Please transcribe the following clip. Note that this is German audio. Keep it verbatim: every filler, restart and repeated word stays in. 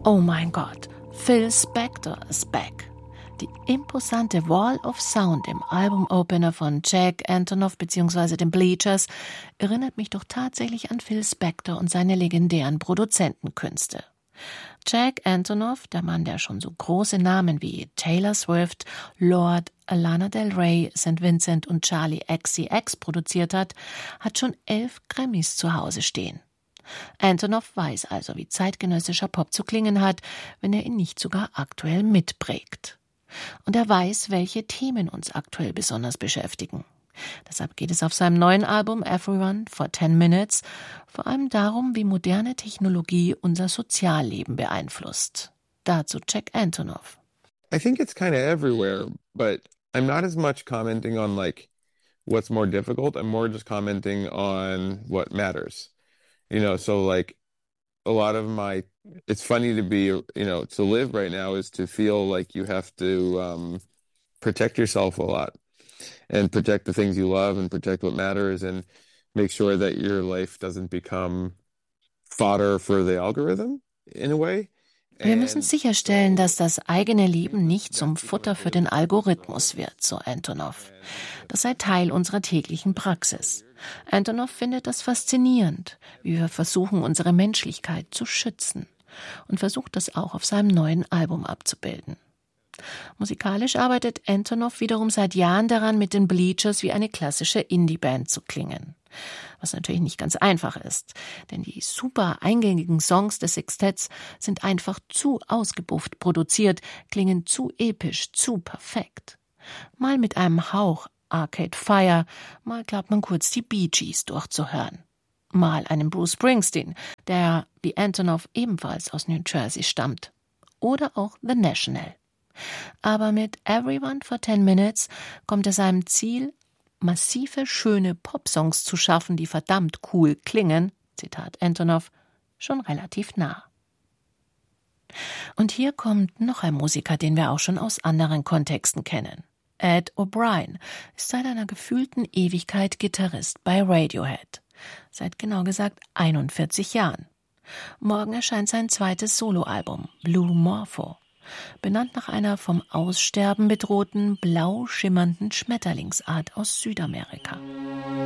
Oh mein Gott, Phil Spector is back. Die imposante Wall of Sound im Albumopener von Jack Antonoff bzw. den Bleachers erinnert mich doch tatsächlich an Phil Spector und seine legendären Produzentenkünste. Jack Antonoff, der Mann, der schon so große Namen wie Taylor Swift, Lorde, Lana Del Rey, Saint Vincent und Charli X C X produziert hat, hat schon elf Grammys zu Hause stehen. Antonoff weiß also, wie zeitgenössischer Pop zu klingen hat, wenn er ihn nicht sogar aktuell mitprägt. Und er weiß, welche Themen uns aktuell besonders beschäftigen. Deshalb geht es auf seinem neuen Album Everyone for ten minutes vor allem darum, wie moderne Technologie unser Sozialleben beeinflusst. Dazu Jack Antonoff. I think it's kind of everywhere, but I'm not as much commenting on like what's more difficult. I'm more just commenting on what matters. You know, so like a lot of my, it's funny to be, you know, to live right now is to feel like you have to um, protect yourself a lot and protect the things you love and protect what matters and make sure that your life doesn't become fodder for the algorithm in a way. Wir müssen sicherstellen, dass das eigene Leben nicht zum Futter für den Algorithmus wird, so Antonoff. Das sei Teil unserer täglichen Praxis. Antonoff findet das faszinierend, wie wir versuchen, unsere Menschlichkeit zu schützen, und versucht das auch auf seinem neuen Album abzubilden. Musikalisch arbeitet Antonoff wiederum seit Jahren daran, mit den Bleachers wie eine klassische Indie-Band zu klingen. Was natürlich nicht ganz einfach ist, denn die super eingängigen Songs des Sextetts sind einfach zu ausgebufft produziert, klingen zu episch, zu perfekt. Mal mit einem Hauch Arcade Fire, mal glaubt man kurz die Bee Gees durchzuhören. Mal einen Bruce Springsteen, der wie Antonoff ebenfalls aus New Jersey stammt. Oder auch The National. Aber mit Everyone for ten minutes kommt er seinem Ziel, massive, schöne Popsongs zu schaffen, die verdammt cool klingen, Zitat Antonoff, schon relativ nah. Und hier kommt noch ein Musiker, den wir auch schon aus anderen Kontexten kennen. Ed O'Brien ist seit einer gefühlten Ewigkeit Gitarrist bei Radiohead. Seit genau gesagt einundvierzig Jahren. Morgen erscheint sein zweites Soloalbum, Blue Morpho. Benannt nach einer vom Aussterben bedrohten, blau schimmernden Schmetterlingsart aus Südamerika.